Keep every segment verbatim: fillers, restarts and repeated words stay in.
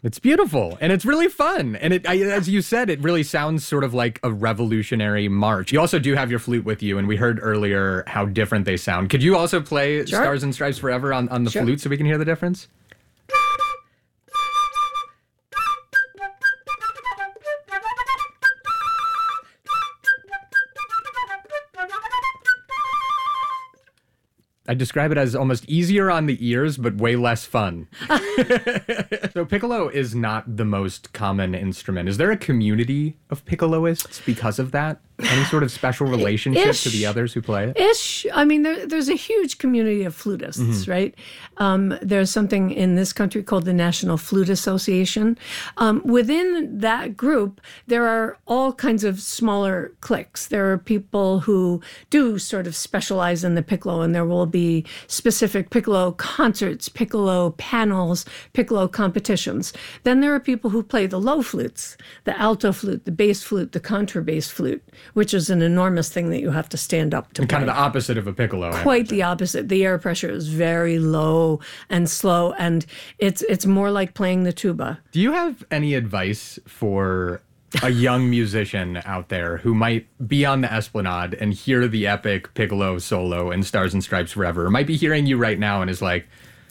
It's beautiful, and it's really fun. And it, I, as you said, it really sounds sort of like a revolutionary march. You also do have your flute with you, and we heard earlier how different they sound. Could you also play Sure. Stars and Stripes Forever on, on the Sure. flute so we can hear the difference? I describe it as almost easier on the ears, but way less fun. So piccolo is not the most common instrument. Is there a community of piccoloists because of that? Any sort of special relationship Ish. to the others who play it? Ish. I mean, there, there's a huge community of flutists, Mm-hmm. right? Um, there's something in this country called the National Flute Association. Um, within that group, there are all kinds of smaller cliques. There are people who do sort of specialize in the piccolo, and there will be specific piccolo concerts, piccolo panels, piccolo competitions. Then there are people who play the low flutes, the alto flute, the bass flute, the contrabass flute, which is an enormous thing that you have to stand up to play. Kind of the opposite of a piccolo. I Quite imagine. the opposite. The air pressure is very low and slow, and it's it's more like playing the tuba. Do you have any advice for a young musician out there who might be on the Esplanade and hear the epic piccolo solo in Stars and Stripes Forever, or might be hearing you right now and is like,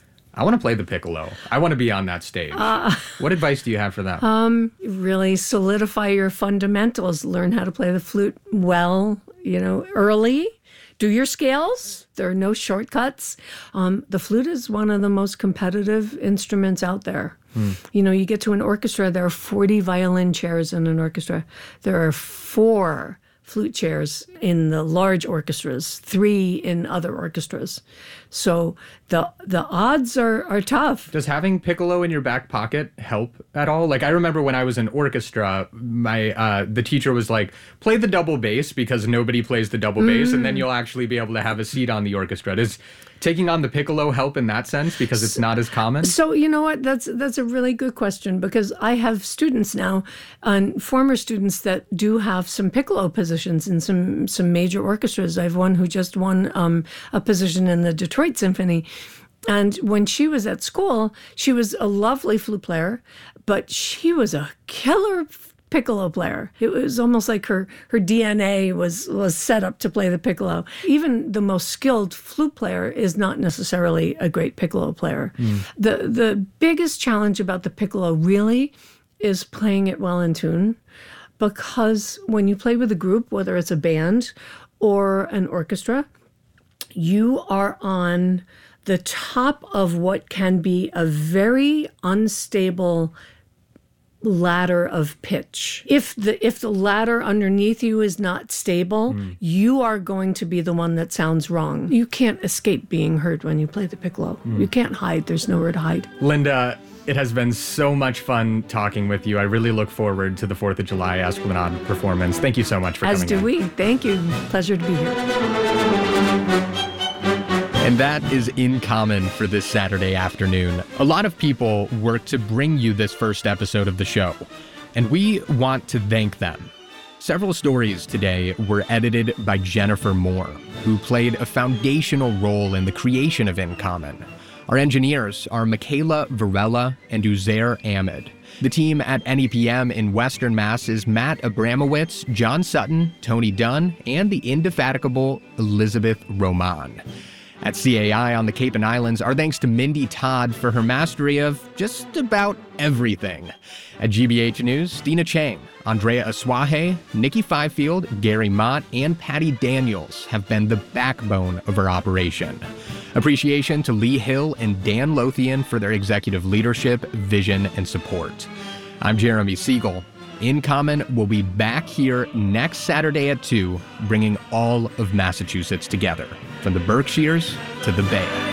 I want to play the piccolo. I want to be on that stage. Uh, what advice do you have for them? Um, really solidify your fundamentals. Learn how to play the flute well, you know, early. Do your scales. There are no shortcuts. Um, the flute is one of the most competitive instruments out there. Hmm. You know, you get to an orchestra, there are forty violin chairs in an orchestra. There are four flute chairs in the large orchestras, three in other orchestras. So the the odds are, are tough. Does having piccolo in your back pocket help at all? Like, I remember when I was in orchestra, my uh, the teacher was like, play the double bass because nobody plays the double bass, Mm. and then you'll actually be able to have a seat on the orchestra. Does taking on the piccolo help in that sense because it's not as common? So you know what? That's that's a really good question, because I have students now, and former students that do have some piccolo positions in some some major orchestras. I have one who just won um, a position in the Detroit Symphony. And when she was at school, she was a lovely flute player, but she was a killer piccolo player. It was almost like her her D N A was was set up to play the piccolo. Even the most skilled flute player is not necessarily a great piccolo player. Mm. The the biggest challenge about the piccolo really is playing it well in tune, because when you play with a group, whether it's a band or an orchestra, you are on the top of what can be a very unstable ladder of pitch. If the if the ladder underneath you is not stable, mm. you are going to be the one that sounds wrong. You can't escape being heard when you play the piccolo. Mm. You can't hide. There's nowhere to hide. Linda, it has been so much fun talking with you. I really look forward to the fourth of July Esplanade performance. Thank you so much for As coming do in. we. Thank you. Pleasure to be here. And that is In Common for this Saturday afternoon. A lot of people work to bring you this first episode of the show, and we want to thank them. Several stories today were edited by Jennifer Moore, who played a foundational role in the creation of In Common. Our engineers are Michaela Varela and Uzair Ahmed. The team at N E P M in Western Mass is Matt Abramowitz, John Sutton, Tony Dunn, and the indefatigable Elizabeth Roman. At C A I on the Cape and Islands, our thanks to Mindy Todd for her mastery of just about everything. At G B H News, Stina Chang, Andrea Aswahe, Nikki Fifield, Gary Mott, and Patty Daniels have been the backbone of our operation. Appreciation to Lee Hill and Dan Lothian for their executive leadership, vision, and support. I'm Jeremy Siegel. In Common will be back here next Saturday at two, bringing all of Massachusetts together, from the Berkshires to the Bay.